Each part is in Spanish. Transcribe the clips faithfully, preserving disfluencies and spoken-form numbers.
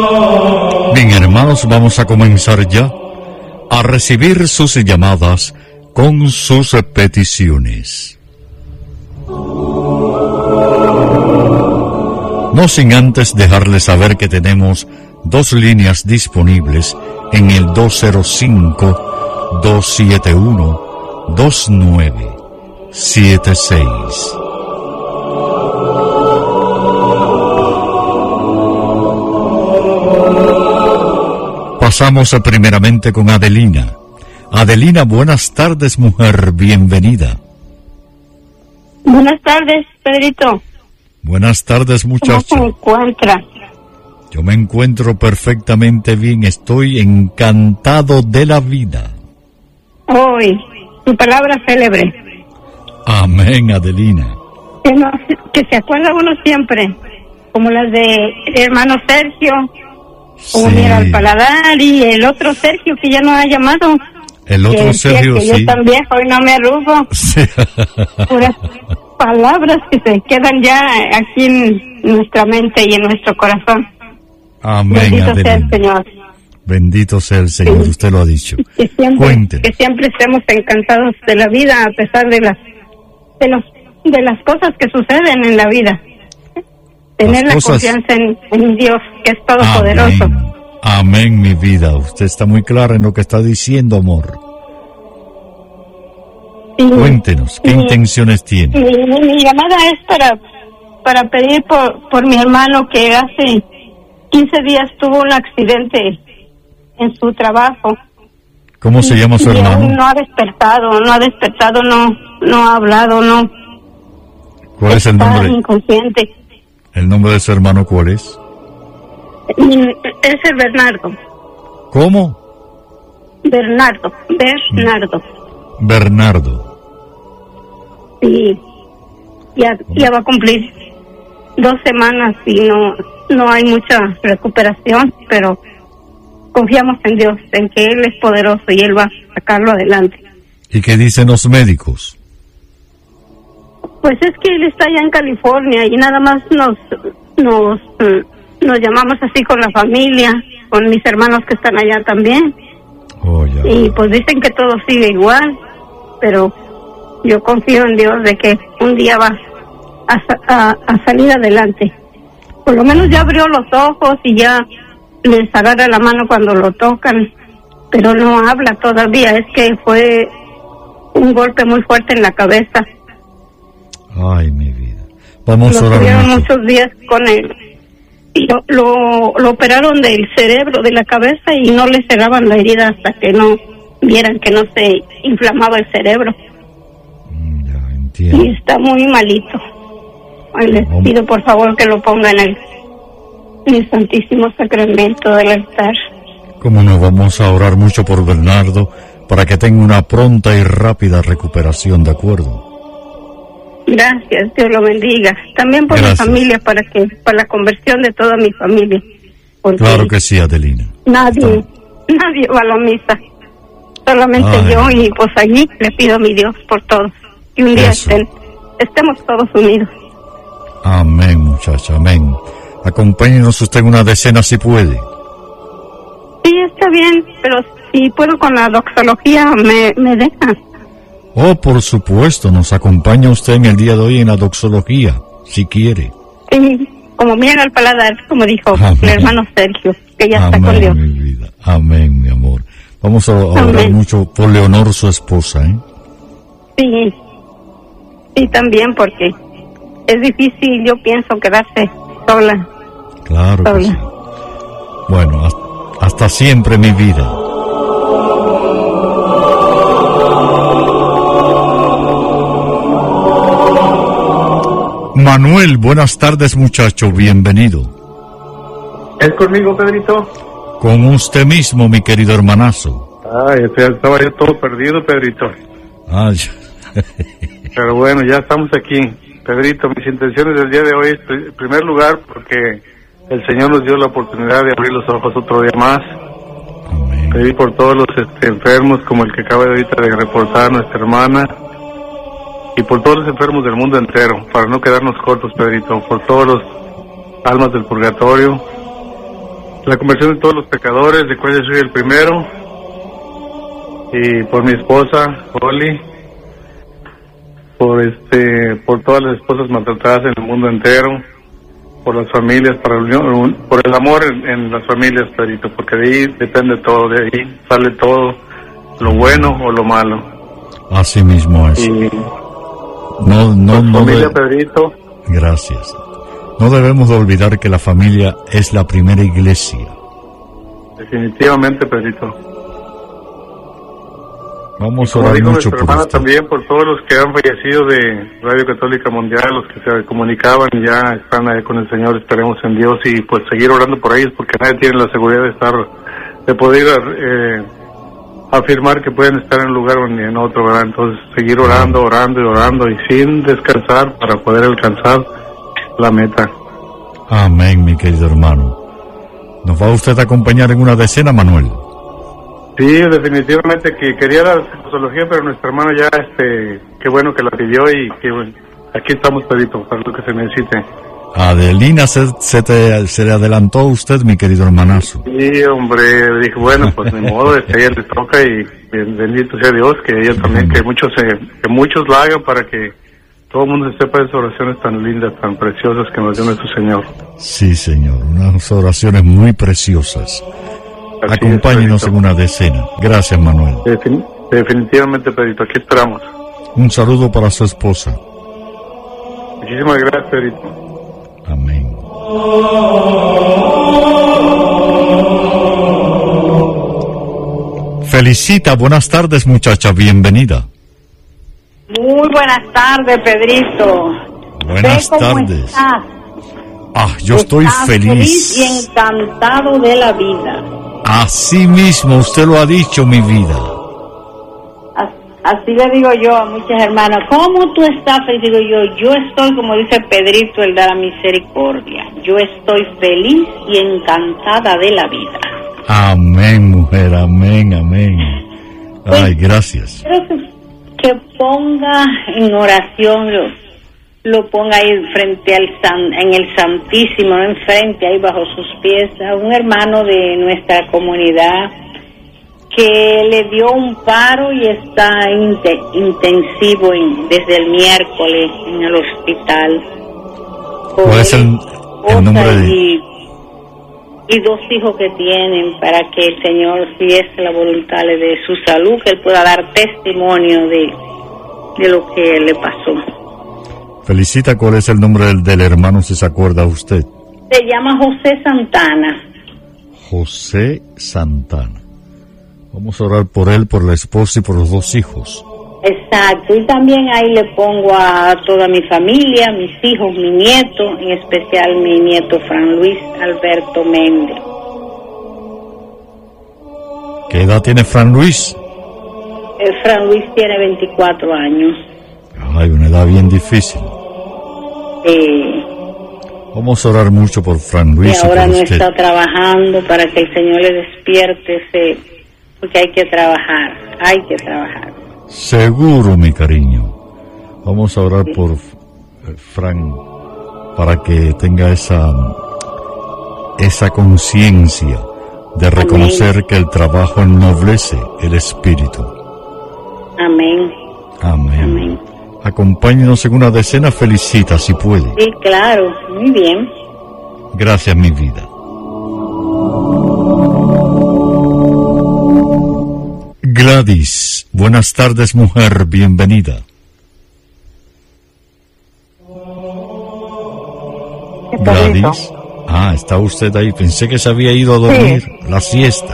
Bien, hermanos, vamos a comenzar ya a recibir sus llamadas con sus peticiones. No sin antes dejarles saber que tenemos dos líneas disponibles en el dos cero cinco, dos siete uno, dos nueve siete seis. Pasamos primeramente con Adelina. Adelina, buenas tardes, mujer, bienvenida. Buenas tardes, Pedrito. Buenas tardes, muchacho. ¿Cómo se encuentra? Yo me encuentro perfectamente bien, estoy encantado de la vida. Hoy, tu palabra célebre. Amén, Adelina. Que, no, que se acuerda uno siempre, como las de hermano Sergio, como Sí. Mira al Paladar, y el otro Sergio que ya no ha llamado. El otro que decía Sergio, que sí. yo tan viejo y no me arrugo. Sí. Puras palabras que se quedan ya aquí en nuestra mente y en nuestro corazón. Amén, Bendito Adelina. sea el Señor. Bendito sea el Señor, Sí. usted lo ha dicho. Que siempre, Cuéntenos. que siempre estemos encantados de la vida a pesar de las de los de las cosas que suceden en la vida. Tener Las la cosas- confianza en, en Dios, que es todopoderoso. Amén. Amén, mi vida. Usted está muy clara en lo que está diciendo, amor. Y- Cuéntenos, ¿qué y- intenciones tiene? Mi, mi- mi llamada es para para pedir por por mi hermano que hace quince días tuvo un accidente en su trabajo. ¿Cómo se llama su Y aún hermano? no ha despertado, no ha despertado, no no ha hablado, no. ¿Cuál es el Está nombre? inconsciente. ¿El nombre de su hermano cuál es? Y es el Bernardo. ¿Cómo? Bernardo, Bernardo. Bernardo. Sí, ya, ya va a cumplir dos semanas y no, no hay mucha recuperación, pero confiamos en Dios, en que Él es poderoso y Él va a sacarlo adelante. ¿Y qué dicen los médicos? Pues es que Él está allá en California y nada más nos, nos, mm, nos llamamos así con la familia, con mis hermanos que están allá también. Oh, ya. Y pues dicen que todo sigue igual, pero yo confío en Dios de que un día va a, sa- a, a salir adelante. Por lo menos ya abrió los ojos y ya les agarra la mano cuando lo tocan, pero no habla todavía. Es que fue un golpe muy fuerte en la cabeza. Ay, mi vida. Vamos a Lo orar tuvieron mucho. muchos días con él. Y lo, lo, lo operaron del cerebro, de la cabeza, y no le cerraban la herida hasta que no vieran que no se inflamaba el cerebro. Mm, ya, Y entiendo. está muy malito. Ay, les ¿Cómo? pido por favor que lo pongan en el, en el Santísimo Sacramento del altar. ¿Cómo no? Vamos a orar mucho por Bernardo para que tenga una pronta y rápida recuperación, ¿de acuerdo? Gracias, Dios lo bendiga. También por Gracias. mi familia, para que para la conversión de toda mi familia. Porque Claro que sí, Adelina. nadie, nadie va a la misa. Solamente Ay. yo, y pues allí le pido a mi Dios por todos. Y un día Eso. estén, estemos todos unidos. Amén, muchacha, amén. Acompáñenos usted en una decena si puede. Sí, está bien, pero si puedo con la doxología, me, me deja. Oh, por supuesto, nos acompaña usted en el día de hoy en la doxología, si quiere. Sí, como Mira al Paladar, como dijo Amén. el hermano Sergio, que ya está con Dios. Amén, mi vida. Amén, mi amor. Vamos a, a orar Amén. mucho por Leonor, su esposa, ¿eh? Sí, sí, también porque es difícil, yo pienso, quedarse sola. Claro que Hola. sí. Bueno, hasta, hasta siempre, mi vida. Manuel, buenas tardes, muchacho, bienvenido. ¿Es conmigo, Pedrito? Con usted mismo, mi querido hermanazo. Ay, estaba yo todo perdido, Pedrito. Ah, ya. Pero bueno, ya estamos aquí. Pedrito, mis intenciones del día de hoy, en primer lugar, porque el Señor nos dio la oportunidad de abrir los ojos otro día más. Amén. Pedir por todos los este, enfermos, como el que acaba de ahorita de reportar nuestra hermana, y por todos los enfermos del mundo entero, para no quedarnos cortos, Pedrito, por todos los almas del purgatorio, la conversión de todos los pecadores, de cuales soy el primero, y por mi esposa, Holly, por este, por todas las esposas maltratadas en el mundo entero, por las familias, para la unión, por el amor en, en las familias, Pedrito, porque de ahí depende todo, de ahí sale todo, lo bueno o lo malo. Así mismo es. Y no, no, no familia, de... Pedrito. Gracias. No debemos de olvidar que la familia es la primera iglesia. Definitivamente, Pedrito. Vamos a Como orar dijo mucho nuestra por hermana usted. también, por todos los que han fallecido de Radio Católica Mundial, los que se comunicaban y ya están ahí con el Señor, esperemos en Dios y pues seguir orando por ellos, porque nadie tiene la seguridad de estar, de poder eh, afirmar que pueden estar en un lugar o ni en otro, ¿verdad? Entonces seguir orando, orando y orando y sin descansar para poder alcanzar la meta. Amén, mi querido hermano. ¿Nos va usted a acompañar en una decena, Manuel? Sí, definitivamente que quería la psicología, pero nuestra hermana ya, este, qué bueno que la pidió y que bueno, aquí estamos, Pedrito, para lo que se necesite. Adelina, se, se, te, se le adelantó a usted, mi querido hermanazo. Sí, hombre, dije, bueno, pues ni modo, este, a ella le toca y bendito sea Dios, que ella también, que muchos, eh, que muchos la hagan para que todo el mundo sepa de esas oraciones tan lindas, tan preciosas que nos dio nuestro Señor. Sí, Señor, unas oraciones muy preciosas. Así Acompáñenos es, en una decena. Gracias, Manuel. Defin- definitivamente, Pedrito, aquí esperamos. Un saludo para su esposa. Muchísimas gracias, Pedrito. Amén. Felicita, buenas tardes, muchacha, bienvenida. Muy buenas tardes, Pedrito. Buenas ¿Cómo tardes. estás? Ah, yo estoy Estás feliz. y encantado de la vida. Así mismo, usted lo ha dicho, mi vida. As- Así le digo yo a muchas hermanas, ¿cómo tú estás? Y digo yo, yo estoy, como dice Pedrito, el de la misericordia. Yo estoy feliz y encantada de la vida. Amén, mujer, amén, amén. Ay, gracias. Quiero que, que ponga en oración, lo, lo ponga ahí frente al san, en el Santísimo, no enfrente, ahí bajo sus pies, a un hermano de nuestra comunidad que le dio un paro y está inte, intensivo en, desde el miércoles en el hospital. ¿Cuál es el, el nombre de...? Y, y dos hijos que tienen, para que el Señor, si es la voluntad, le dé su salud, que él pueda dar testimonio de, de lo que le pasó. Felicita, ¿cuál es el nombre del, del hermano, si se acuerda usted? Se llama José Santana. José Santana. Vamos a orar por él, por la esposa y por los dos hijos. Exacto, y también ahí le pongo a toda mi familia, mis hijos, mi nieto, en especial mi nieto Fran Luis Alberto Méndez. ¿Qué edad tiene Fran Luis? El Fran Luis tiene veinticuatro años. Ay, una edad bien difícil. Eh, Vamos a orar mucho por Fran Luis. y ahora por no usted. está trabajando para que el Señor le despierte ese, porque hay que trabajar, hay que trabajar. Seguro, mi cariño. Vamos a orar por eh, Fran para que tenga esa esa conciencia de reconocer Amén. que el trabajo ennoblece el espíritu. Amén. Amén. Amén. Acompáñenos en una decena, felicita si puede. Sí, claro, muy bien. Gracias, mi vida. Gladys, buenas tardes, mujer, bienvenida. Gladys. Ah, está usted ahí. Pensé que se había ido a dormir la siesta.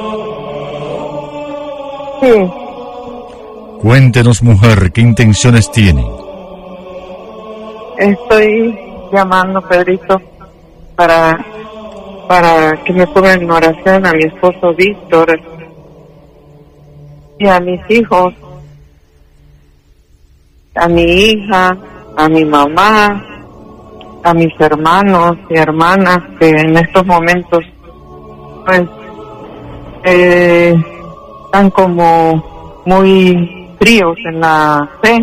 Sí, Cuéntenos, mujer, ¿qué intenciones tiene? estoy llamando, Pedrito, para para que me pongan en oración a mi esposo Víctor y a mis hijos, a mi hija, a mi mamá, a mis hermanos y hermanas que en estos momentos pues eh, están como muy fríos en la fe.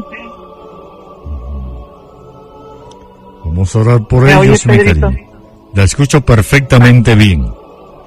Vamos a orar por ¿Me ellos, oyes, mi Pedrito? cariño. La escucho perfectamente bien.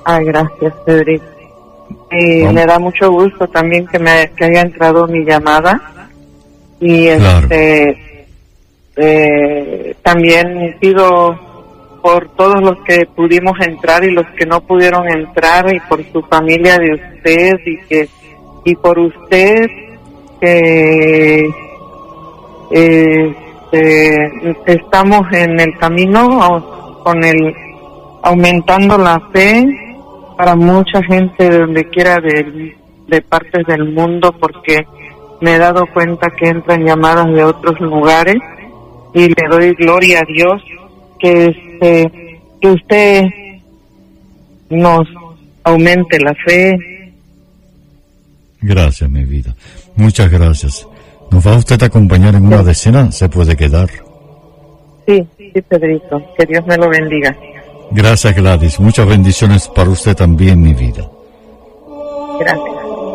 Ay, gracias, Pedrito. Y Vamos. me da mucho gusto también que me que haya entrado mi llamada. Y Claro. este eh, también pido por todos los que pudimos entrar y los que no pudieron entrar, y por su familia de usted, y que y por usted que eh, este, estamos en el camino a- con el aumentando la fe para mucha gente de donde quiera de, de partes del mundo, porque me he dado cuenta que entran llamadas de otros lugares, y le doy gloria a Dios que este que usted nos aumente la fe. Gracias, mi vida. Muchas gracias. ¿Nos va usted a acompañar en una decena? Se puede quedar. Sí, sí, Pedrito, que Dios me lo bendiga. Gracias, Gladys. Muchas bendiciones para usted también, mi vida. Gracias.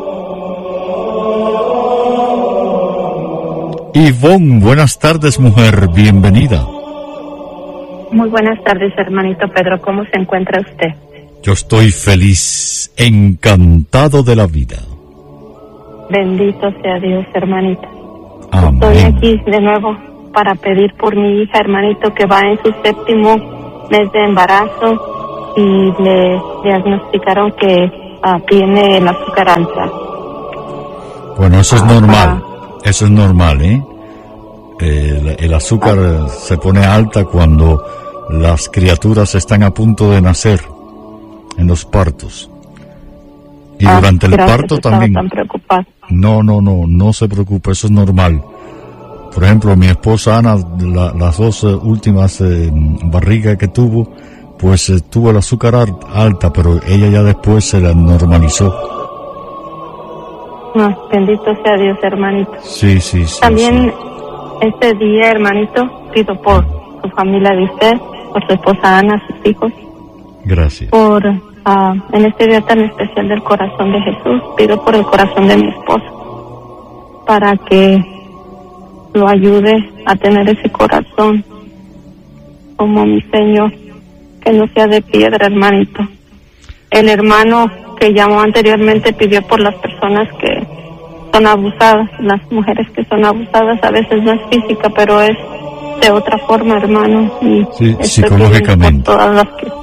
Ivonne, buenas tardes, mujer. Bienvenida. Muy buenas tardes, hermanito Pedro. ¿Cómo se encuentra usted? Yo estoy feliz, encantado de la vida. Bendito sea Dios, hermanito. Amén. Estoy aquí de nuevo para pedir por mi hija, hermanito, que va en su séptimo mes de embarazo y le diagnosticaron que uh, tiene el azúcar alta. Bueno, eso es Ah, normal. Eso es normal, ¿eh? El, el azúcar eh, se pone alta cuando las criaturas están a punto de nacer en los partos. Y Ah, durante el gracias, parto estaba también. tan preocupada. No, no, no, no se preocupe, eso es normal. Por ejemplo, mi esposa Ana, la- las dos eh, últimas eh, barrigas que tuvo, pues eh, tuvo el azúcar al- alta, pero ella ya después se la normalizó. Ah, bendito sea Dios, hermanito. Sí, sí, sí. También sí. este día, hermanito, pido por su familia de usted, por su esposa Ana, sus hijos, Gracias. por ah, en este día tan especial del corazón de Jesús, pido por el corazón de mi esposo, para que lo ayude a tener ese corazón como mi Señor, que no sea de piedra, hermanito. El hermano que llamó anteriormente pidió por las personas que son abusadas, las mujeres que son abusadas, a veces no es física, pero es de otra forma, hermano. Y Sí, estoy psicológicamente. pidiendo por todas las que...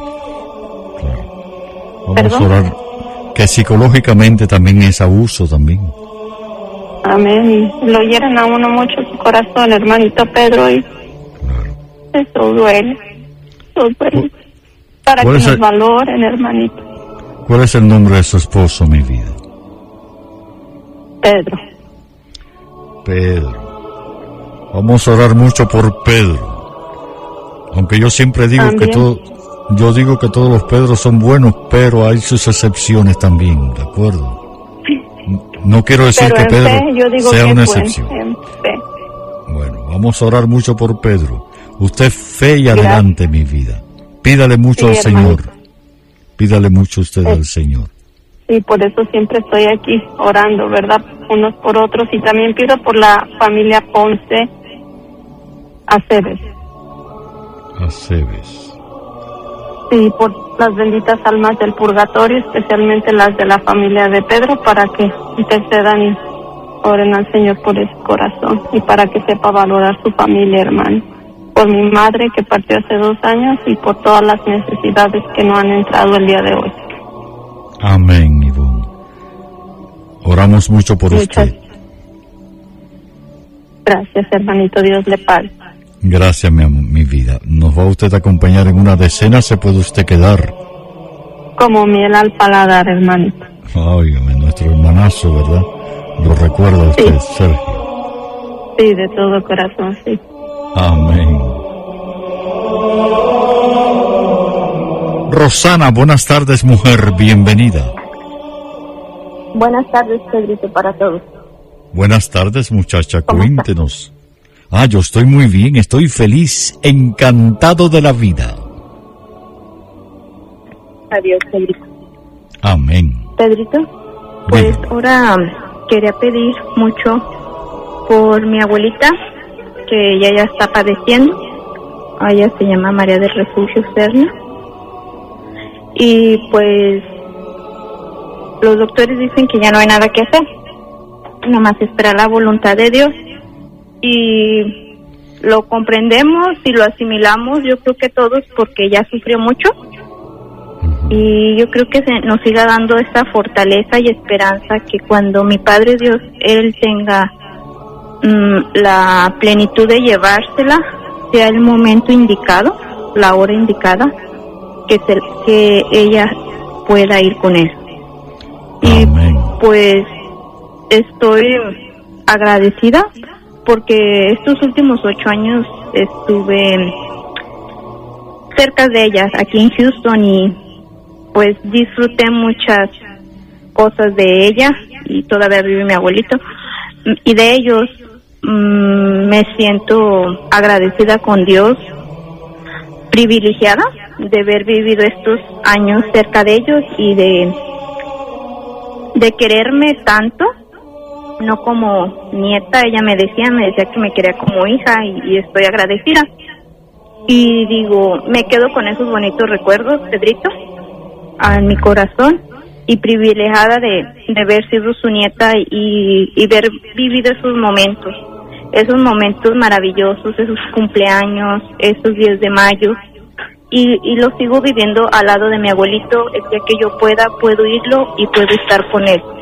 Vamos ¿Perdón? a orar que psicológicamente también es abuso también. Amén. Y lo hieren a uno mucho su corazón, hermanito Pedro, y Claro. eso duele. Eso duele. Para que ¿Cuál es nos el- valoren, hermanito. ¿Cuál es el nombre de su esposo, mi vida? Pedro. Pedro. Vamos a orar mucho por Pedro. Aunque yo siempre digo También. que todo, yo digo que todos los Pedros son buenos, pero hay sus excepciones también, ¿de acuerdo? No quiero decir Pero que en Pedro fe, yo digo sea que una es bueno, excepción. en fe. Bueno, vamos a orar mucho por Pedro. Usted fe y adelante, mi vida. Pídale mucho Sí, al Señor. hermanito. Pídale mucho usted Sí. al Señor. Y por eso siempre estoy aquí orando, ¿verdad? Unos por otros. Y también pido por la familia Ponce Aceves. Aceves. Sí, por las benditas almas del purgatorio, especialmente las de la familia de Pedro, para que intercedan y oren al Señor por ese corazón y para que sepa valorar su familia, hermano. Por mi madre que partió hace dos años y por todas las necesidades que no han entrado el día de hoy. Amén, Ivonne. Oramos mucho por Muchas usted. gracias, hermanito. Dios le pague. Gracias, mi, am- mi vida. ¿Nos va usted a acompañar en una decena? ¿Se puede usted quedar? Como miel al paladar, hermanito. Óigame, nuestro hermanazo, ¿verdad? Lo recuerda usted, Sí. Sergio. Sí, de todo corazón, sí. Amén. Rosana, buenas tardes, mujer. Bienvenida. Buenas tardes, Pedrito, para todos. Buenas tardes, muchacha. ¿Cómo está? Cuéntenos. Ah, yo estoy muy bien, estoy feliz, encantado de la vida. Adiós, Pedrito. Amén. Pedrito, pues Diga. ahora quería pedir mucho por mi abuelita, que ella ya está padeciendo. Ella se llama María del Refugio Serna. y pues los doctores dicen que ya no hay nada que hacer, nada más esperar la voluntad de Dios, y lo comprendemos y lo asimilamos, yo creo que todos, porque ya sufrió mucho, y yo creo que se nos siga dando esta fortaleza y esperanza que cuando mi Padre Dios, Él tenga mmm, la plenitud de llevársela, sea el momento indicado, la hora indicada, que, se, que ella pueda ir con Él. Y Amén. Pues estoy agradecida porque estos últimos ocho años estuve cerca de ellas aquí en Houston y pues disfruté muchas cosas de ella y todavía vive mi abuelito y de ellos mmm, me siento agradecida con Dios, privilegiada de haber vivido estos años cerca de ellos y de de quererme tanto, no como nieta. Ella me decía, me decía que me quería como hija y, y estoy agradecida. Y digo, me quedo con esos bonitos recuerdos, Pedrito, en mi corazón, y privilegiada de, de haber sido su nieta y, y haber vivido esos momentos, esos momentos maravillosos, esos cumpleaños, esos diez de mayo. Y, y lo sigo viviendo al lado de mi abuelito. El día que yo pueda, puedo irlo y puedo estar con él.